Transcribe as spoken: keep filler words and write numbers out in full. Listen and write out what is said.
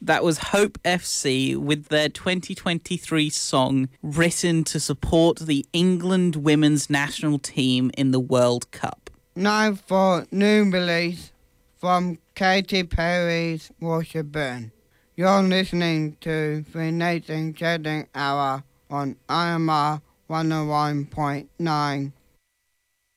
That was Hope F C with their twenty twenty-three song written to support the England women's national team in the World Cup. Now for new release from Katy Perry's Washburn. You're listening to the Nathan Shedding Hour on I M R one oh one point nine.